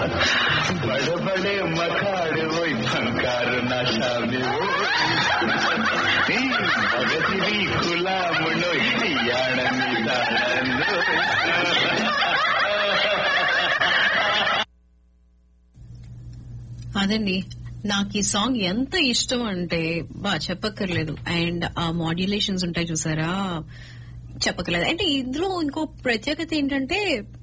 बड़े बड़े मखाड़ वो भंकार नशा में वो भगत भी खुला मुनो याण అదండి నాకు ఈ సాంగ్ ఎంత ఇష్టం అంటే చెప్పక్కర్లేదు. అండ్ ఆ మాడ్యులేషన్స్ ఉంటాయి చూసారా, చెప్పక్కర్లేదు. అంటే ఇందులో ఇంకో ప్రత్యేకత ఏంటంటే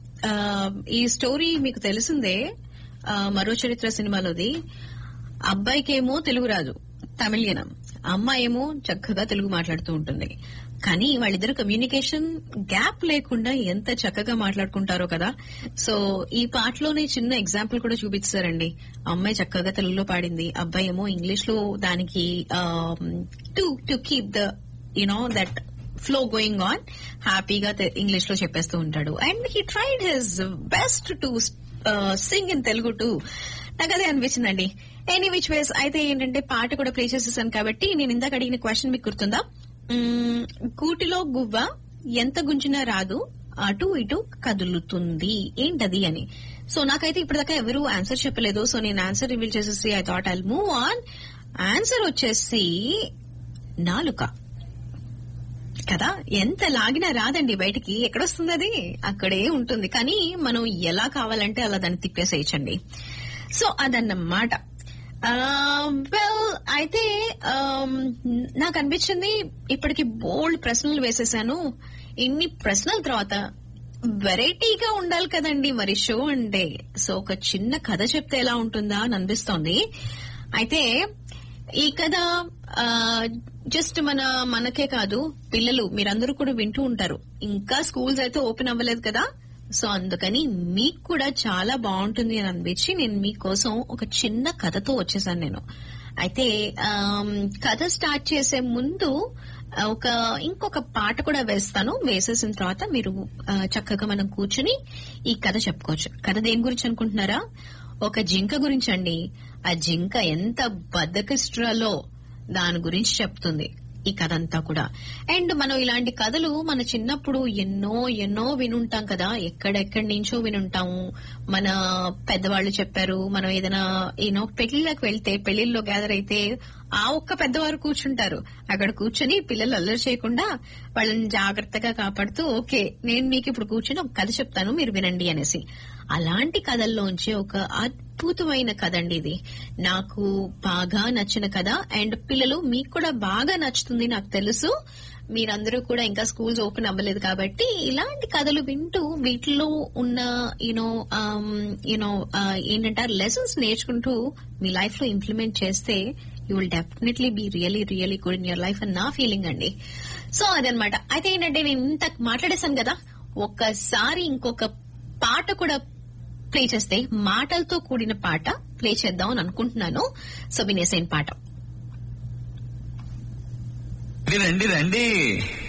ఈ స్టోరీ మీకు తెలిసిందే, మరో చరిత్ర సినిమాలోది. అబ్బాయికేమో తెలుగు రాదు, తమిళియనం. అమ్మాయి ఏమో చక్కగా తెలుగు మాట్లాడుతూ ఉంటుంది. కానీ వాళ్ళిద్దరు కమ్యూనికేషన్ గ్యాప్ లేకుండా ఎంత చక్కగా మాట్లాడుకుంటారో కదా. సో ఈ పాటలోనే చిన్న ఎగ్జాంపుల్ కూడా చూపిస్తారండి. అమ్మాయి చక్కగా తెలుగులో పాడింది, అబ్బాయి ఏమో ఇంగ్లీష్ లో దానికి to keep the that flow going on హ్యాపీగా ఇంగ్లీష్ లో చెప్పేస్తూ ఉంటాడు. And he tried his best to sing in Telugu to. నాకు అదే అనిపించిందండి. ఎనీ విచ్ వేస్ అయితే ఏంటంటే పాట కూడా ప్లే చేసేసాను కాబట్టి నేను ఇందాక అడిగిన క్వశ్చన్ మీకు గుర్తుందా? గూటిలో గువ్వ ఎంత గుంజినా రాదు, అటు ఇటు కదులుతుంది, ఏంటది అని. సో నాకైతే ఇప్పటిదాకా ఎవరు ఆన్సర్ చెప్పలేదు. సో నేను ఆన్సర్ రివీల్ చేసేసి I thought I move on. Answer వచ్చేసి నాలుక కదా. ఎంత లాగినా రాదండి బయటికి, ఎక్కడొస్తుంది అది, అక్కడే ఉంటుంది. కానీ మనం ఎలా కావాలంటే అలా దాన్ని తిప్పేసేయచ్చండి. సో అదన్నమాట. వెల్ అయితే నాకు అనిపించింది ఇప్పటికి బోల్డ్ ప్రశ్నలు వేసేసాను. ఇన్ని ప్రశ్నల తర్వాత వెరైటీగా ఉండాలి కదండి మరి షో అంటే. సో ఒక చిన్న కథ చెప్తే ఎలా ఉంటుందా అని అనిపిస్తోంది. అయితే ఈ కథ జస్ట్ మనకే కాదు, పిల్లలు మీరందరూ కూడా వింటూ ఉంటారు. ఇంకా స్కూల్స్ అయితే ఓపెన్ అవ్వలేదు కదా. సో అందుకని మీకు కూడా చాలా బాగుంటుంది అని అనిపించి నేను మీకోసం ఒక చిన్న కథతో వచ్చేసాను నేను. అయితే కథ స్టార్ట్ చేసే ముందు ఇంకొక పాట కూడా వేస్తాను. వేసేసిన తర్వాత మీరు చక్కగా మనం కూర్చుని ఈ కథ చెప్పుకోవచ్చు. కథ దేని గురించి అనుకుంటున్నారా? ఒక జింక గురించి అండి. ఆ జింక ఎంత బద్ధకిష్టురాలో దాని గురించి చెప్తుంది ఈ కథ అంతా కూడా. అండ్ మనం ఇలాంటి కథలు మన చిన్నప్పుడు ఎన్నో వినుంటాం కదా, ఎక్కడెక్కడి నుంచో వినుంటాము. మన పెద్దవాళ్లు చెప్పారు. మనం ఏదైనా పెళ్లిళ్ళకి వెళ్తే, పెళ్లిళ్ళలో గ్యాదర్ అయితే ఆ ఒక్క పెద్దవారు కూర్చుంటారు. అక్కడ కూర్చొని పిల్లలు అల్లరి చేయకుండా వాళ్ళని జాగ్రత్తగా కాపాడుతూ, ఓకే నేను మీకు ఇప్పుడు కూర్చొని ఒక కథ చెప్తాను మీరు వినండి అనేసి. అలాంటి కథల్లోంచి ఒక అద్భుతమైన కథ అండి ఇది. నాకు బాగా నచ్చిన కథ. అండ్ పిల్లలు మీకు కూడా బాగా నచ్చుతుంది నాకు తెలుసు. మీరందరూ కూడా ఇంకా స్కూల్స్ ఓపెన్ అవ్వలేదు కాబట్టి ఇలాంటి కథలు వింటూ వీటిలో ఉన్న ఏంటంటారు లెసన్స్ నేర్చుకుంటూ మీ లైఫ్ లో ఇంప్లిమెంట్ చేస్తే you will definitely be really really good in your life అని నా ఫీలింగ్ అండి. సో అదనమాట. అయితే ఏంటంటే నేను ఇంత మాట్లాడేశాను కదా, ఒక్కసారి ఇంకొక పాట కూడా ప్లే చేస్తే, మాటలతో కూడిన పాట ప్లే చేద్దాం అని అనుకుంటున్నాను. సో వినేసేన్ పాట. రండి రండి